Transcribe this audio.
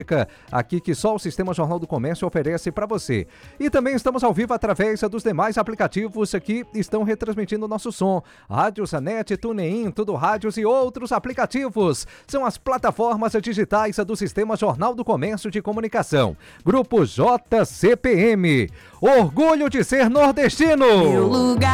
aqui que só o Sistema Jornal do Comércio oferece para você. E também estamos ao vivo através dos demais aplicativos que estão retransmitindo o nosso som. Rádio Zanet, TuneIn, Tudo Rádios e outros aplicativos. São as plataformas digitais do Sistema Jornal do Comércio de Comunicação. Grupo JCPM. Orgulho de ser nordestino!